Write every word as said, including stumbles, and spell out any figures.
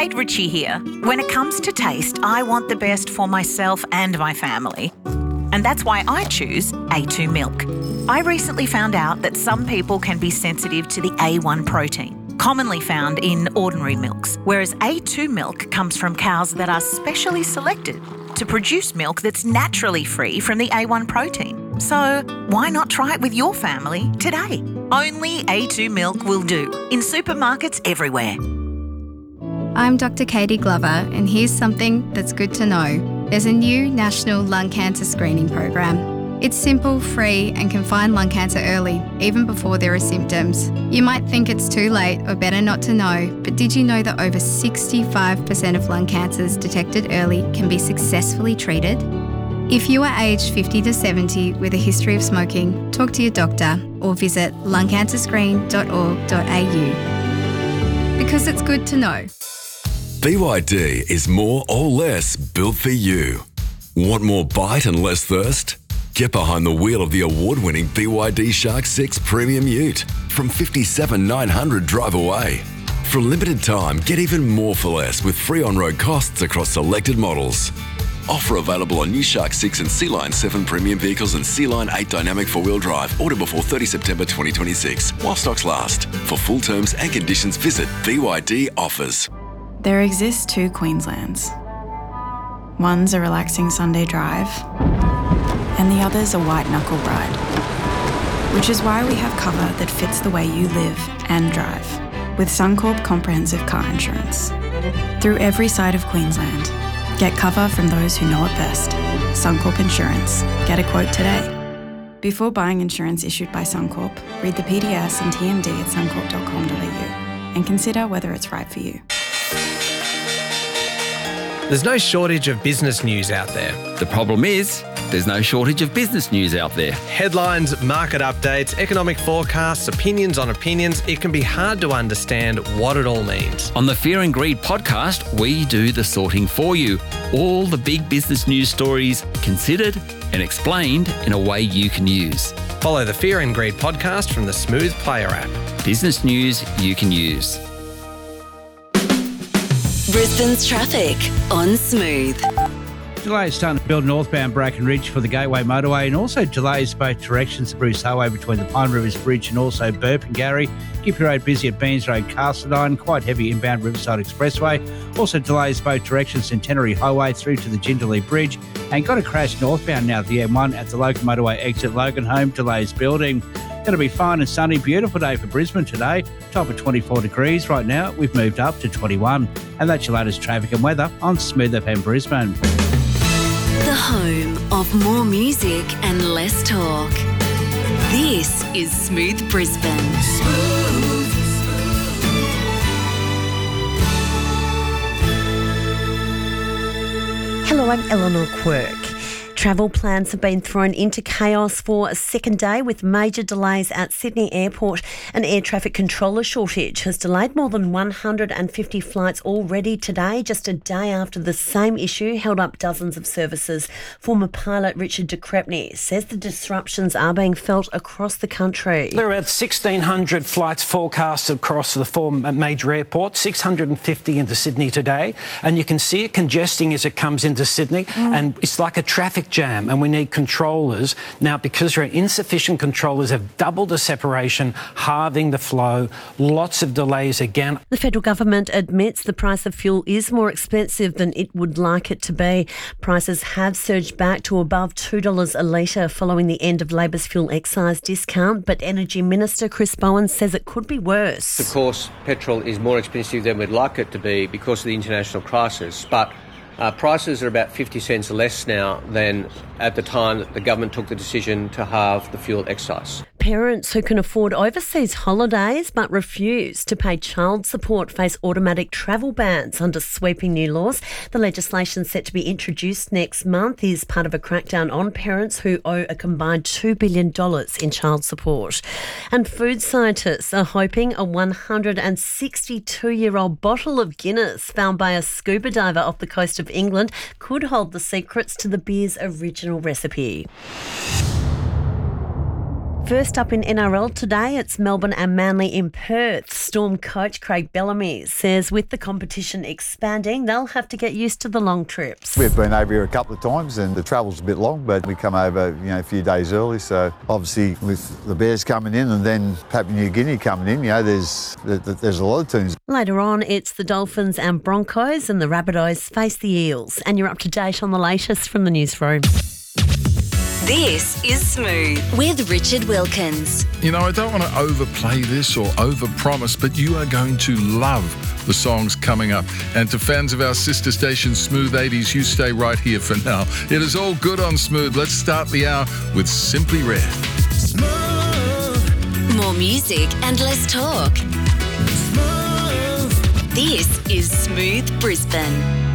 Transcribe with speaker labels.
Speaker 1: Kate Ritchie here. When it comes to taste, I want the best for myself and my family. And that's why I choose A two milk. I recently found out that some people can be sensitive to the A one protein, commonly found in ordinary milks, whereas A two milk comes from cows that are specially selected to produce milk that's naturally free from the A one protein. So why not try it with your family today? Only A two milk will do, in supermarkets everywhere.
Speaker 2: I'm Doctor Katie Glover, and here's something that's good to know. There's a new national lung cancer screening program. It's simple, free, and can find lung cancer early, even before there are symptoms. You might think it's too late or better not to know, but did you know that over sixty-five percent of lung cancers detected early can be successfully treated? If you are aged fifty to seventy with a history of smoking, talk to your doctor or visit lung cancer screen dot org dot a u. Because it's good to know.
Speaker 3: B Y D is more or less built for you. Want more bite and less thirst? Get behind the wheel of the award-winning B Y D Shark six Premium Ute from fifty-seven thousand nine hundred drive away. For a limited time, get even more for less with free on-road costs across selected models. Offer available on new Shark six and Sea Line seven premium vehicles and Sea Line eight dynamic four-wheel drive. Order before thirtieth September twenty twenty-six while stocks last. For full terms and conditions, visit B Y D Offers.
Speaker 4: There exist two Queenslands. One's a relaxing Sunday drive, and the other's a white-knuckle ride. Which is why we have cover that fits the way you live and drive, with Suncorp Comprehensive Car Insurance. Through every side of Queensland, get cover from those who know it best. Suncorp Insurance. Get a quote today. Before buying insurance issued by Suncorp, read the P D S and T M D at suncorp dot com dot a u and consider whether it's right for you.
Speaker 5: There's no shortage of business news out there.
Speaker 6: The problem is, there's no shortage of business news out there.
Speaker 5: Headlines, market updates, economic forecasts, opinions on opinions. It can be hard to understand what it all means.
Speaker 6: On the Fear and Greed podcast, we do the sorting for you. All the big business news stories considered and explained in a way you can use.
Speaker 5: Follow the Fear and Greed podcast from the Smooth Player app.
Speaker 6: Business news you can use.
Speaker 7: Brisbane's traffic on Smooth.
Speaker 8: Delays starting to build northbound Bracken Ridge for the Gateway Motorway, and also delays both directions to Bruce Highway between the Pine Rivers Bridge and also Burpengary. Gippy Road busy at Beans Road, Castledine. Quite heavy inbound Riverside Expressway. Also delays both directions Centenary Highway through to the Jindalee Bridge. And got a crash northbound now at the M one at the Logan Motorway exit Loganholme. Delays building. Going to be fine and sunny, beautiful day for Brisbane today. Top of twenty-four degrees right now. We've moved up to twenty-one. And that's your latest traffic and weather on Smooth F M Brisbane.
Speaker 7: The home of more music and less talk. This is Smooth Brisbane. Smooth.
Speaker 9: Hello, I'm Eleanor Quirk. Travel plans have been thrown into chaos for a second day with major delays at Sydney Airport. An air traffic controller shortage has delayed more than one hundred fifty flights already today, just a day after the same issue held up dozens of services. Former pilot Richard de Crespigny says the disruptions are being felt across the country.
Speaker 10: There are about sixteen hundred flights forecast across the four major airports, six hundred fifty into Sydney today, and you can see it congesting as it comes into Sydney, mm. and it's like a traffic jam, and we need controllers. Now, because there are insufficient controllers, have doubled the separation, halving the flow, lots of delays again.
Speaker 9: The federal government admits the price of fuel is more expensive than it would like it to be. Prices have surged back to above two dollars a litre following the end of Labor's fuel excise discount, but Energy Minister Chris Bowen says it could be worse.
Speaker 11: Of course, petrol is more expensive than we'd like it to be because of the international crisis, but Uh, prices are about fifty cents less now than at the time that the government took the decision to halve the fuel excise.
Speaker 9: Parents who can afford overseas holidays but refuse to pay child support face automatic travel bans under sweeping new laws. The legislation set to be introduced next month is part of a crackdown on parents who owe a combined two billion dollars in child support. And food scientists are hoping a one hundred sixty-two-year-old bottle of Guinness found by a scuba diver off the coast of England could hold the secrets to the beer's original recipe. First up in N R L today, it's Melbourne and Manly in Perth. Storm coach Craig Bellamy says with the competition expanding, they'll have to get used to the long trips.
Speaker 12: We've been over here a couple of times and the travel's a bit long, but we come over, you know, a few days early. So obviously with the Bears coming in and then Papua New Guinea coming in, you know, there's there's a lot of teams.
Speaker 9: Later on, it's the Dolphins and Broncos, and the Rabbitohs face the Eels. And you're up to date on the latest from the newsroom.
Speaker 7: This is Smooth with Richard Wilkins.
Speaker 13: You know, I don't want to overplay this or overpromise, but you are going to love the songs coming up. And to fans of our sister station, Smooth eighties, you stay right here for now. It is all good on Smooth. Let's start the hour with Simply Red.
Speaker 7: Smooth. More music and less talk. Smooth. This is Smooth Brisbane.